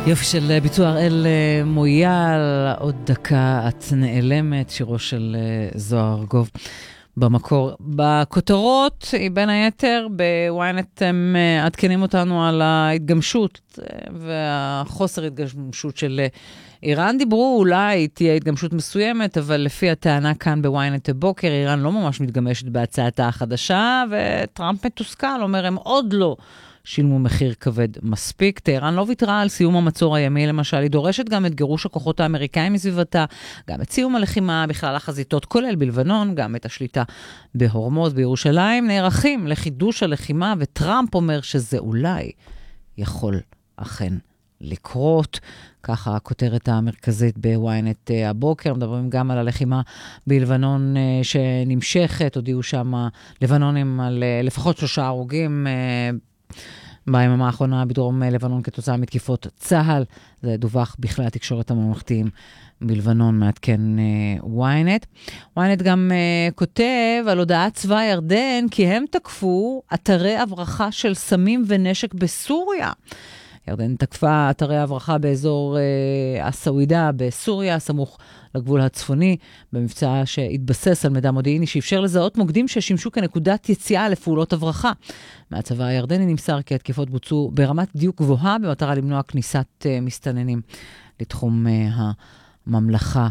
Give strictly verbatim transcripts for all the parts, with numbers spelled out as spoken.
יופי של ביצוע הראל מויאל, עוד דקה את נעלמת, שירו של זוהר ארגוב במקור. בכותרות, בין היתר, בוויינט הם עדכנים אותנו על ההתגמשות והחוסר התגמשות של איראן. דיברו, אולי תהיה התגמשות מסוימת, אבל לפי הטענה כאן בוויינט הבוקר, איראן לא ממש מתגמשת בהצעתה החדשה, וטראמפ מתוסכל, אומר, הם עוד לא שילמו מחיר כבד מספיק. טהרן לא ויתרה על סיום המצור הימי, למשל, היא דורשת גם את גירוש הכוחות האמריקאים מסביבתה, גם את סיום הלחימה בכלל החזיתות, כולל בלבנון, גם את השליטה בהורמוז בירושלים, נערכים לחידוש הלחימה, וטראמפ אומר שזה אולי יכול אכן לקרות. ככה הכותרת המרכזית בוויינט הבוקר. מדברים גם על הלחימה בלבנון שנמשכת, הודיעו שם לבנונים על לפחות שלושה הרוגים ביממה האחרונה בדרום לבנון כתוצאה מתקיפות צהל. זה דווח בכלי התקשורת הממלכתיים בלבנון, מעדכן וויינט. וויינט גם uh, כותב על הודעת צבא ירדן כי הם תקפו אתרי הברחה של סמים ונשק בסוריה. ירדן תקפה אתרי הברחה באזור uh, הסעוידה בסוריה, סמוך לגבול הצפוני, במבצע שהתבסס על מידע מודיעיני שאפשר לזהות מוקדים ששימשו כנקודת יציאה לפעולות הברחה. מהצבא הירדני נמסר כי התקיפות בוצעו ברמת דיוק גבוהה במטרה למנוע כניסת uh, מסתננים לתחום uh, הממלכה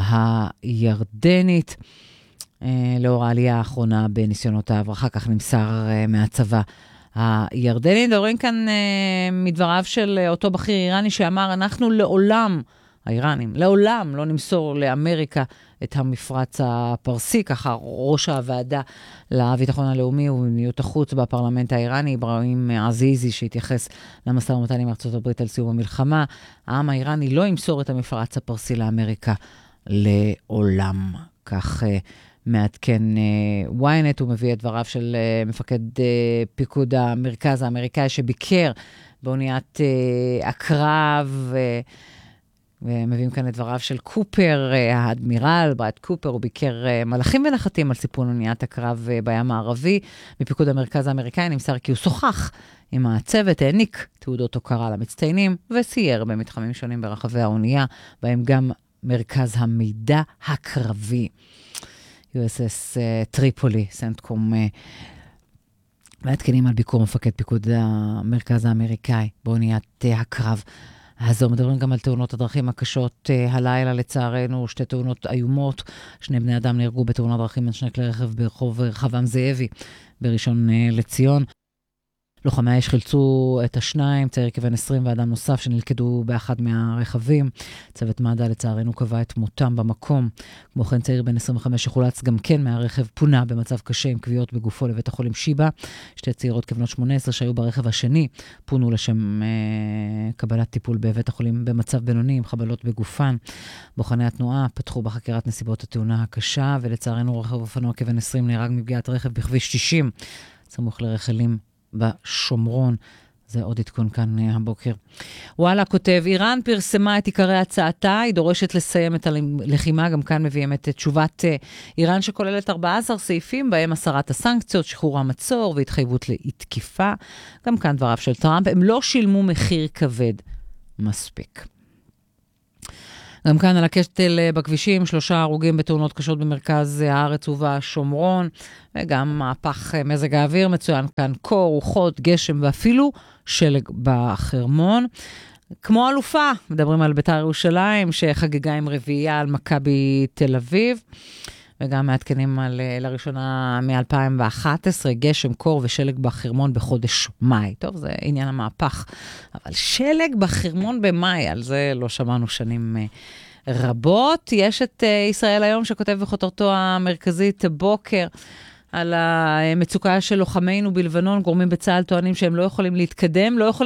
הירדנית. Uh, לאור העלייה האחרונה בניסיונות ההברחה, כך נמסר uh, מהצבא הירדני. דברים כאן uh, מדבריו של uh, אותו בכיר איראני שאמר, אנחנו לעולם, האיראנים, לעולם לא נמסור לאמריקה את המפרץ הפרסי. ככה ראש הוועדה לביטחון הלאומי ומדיניות החוץ בפרלמנט האיראני, אברהים עזיזי, שהתייחס למשא ומתן עם ארצות הברית על סיום המלחמה. העם האיראני לא ימסור את המפרץ הפרסי לאמריקה לעולם. כך uh, מעדכן וויינט, הוא מביא את דבריו של uh, מפקד uh, פיקוד המרכז האמריקאי שביקר באוניית uh, הקרב, uh, ומביאים כאן את דבריו של קופר, uh, האדמירל, ברד קופר, הוא ביקר uh, מלאכים ונחתים על סיפון אוניית הקרב uh, בים הערבי. מפיקוד המרכז האמריקאי נמסר כי הוא שוחח עם הצוות, העניק תעודות הוקרה למצטיינים, וסייר במתחמים שונים ברחבי האונייה, בהם גם מרכז המידע הקרבי. יו אס אס טריפולי, סנטקום, מעדכנים על ביקור מפקד פיקוד המרכז האמריקאי באוניית הקרב הזו. מדברים גם על תאונות הדרכים הקשות הלילה, לצערנו, שתי תאונות איומות. שני בני אדם נהרגו בתאונת דרכים בין שני כלי רכב ברחוב רחבעם זאבי בראשון לציון. לוחמי האש חילצו את השניים, צעיר כבן עשרים ואדם נוסף שנלכדו באחד מהרכבים. צוות מד"א לצערנו קבע את מותם במקום. כמו כן צעיר בן עשרים וחמש שחולץ גם כן מהרכב, פונה במצב קשה עם כוויות בגופו לבית החולים שיבא. שתי צעירות כבנות שמונה עשרה שהיו ברכב השני פונו לשם אה, קבלת טיפול בבית החולים במצב בינוני עם חבלות בגופן. בוחני התנועה פתחו בחקירת נסיבות התאונה הקשה, ולצערנו רכב אופנוע כבן עשרים נהרג מפגיעת רכב בכביש תשעים סמוך לרחלים בשומרון. זה עוד עדכון כאן הבוקר. וואלה כותב, איראן פרסמה את עיקרי הצעתה, היא דורשת לסיים את הלחימה, גם כאן מביאים את תשובת איראן שכוללת ארבעה עשר סעיפים, בהם הסרת הסנקציות, שחרור המצור והתחייבות להתקיפה. גם כאן דבריו של טראמפ, הם לא שילמו מחיר כבד מספיק. גם כאן על הקטל בכבישים, שלושה הרוגים בתאונות קשות במרכז הארץ ובשומרון, וגם מהפך מזג האוויר, מצוין כאן קור, רוחות, גשם ואפילו שלג בחרמון. כמו אלופה, מדברים על בית"ר ירושלים, שחגגה עם רביעייה על מכבי תל אביב, וגם מעדכנים על לראשונה מ-אלפיים ואחת עשרה, גשם, קור ושלג בחרמון בחודש מאי. טוב, זה עניין המהפך. אבל שלג בחרמון במאי, על זה לא שמענו שנים רבות. יש את ישראל היום שכותב בכותרתו המרכזית הבוקר על המצוקה של לוחמינו בלבנון. גורמים בצה"ל טוענים שהם לא יכולים להתקדם, לא יכולים